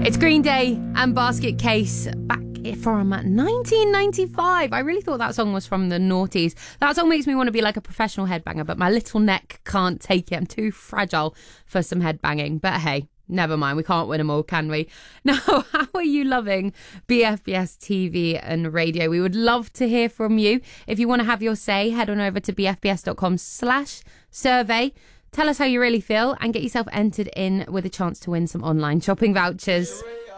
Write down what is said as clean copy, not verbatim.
It's Green Day and Basket Case back from 1995. I really thought that song was from the noughties. That song makes me want to be like a professional headbanger, but my little neck can't take it. I'm too fragile for some headbanging. But hey, never mind. We can't win them all, can we? Now, how are you loving BFBS TV and radio? We would love to hear from you. If you want to have your say, head on over to bfbs.com/survey. Tell us how you really feel and get yourself entered in with a chance to win some online shopping vouchers.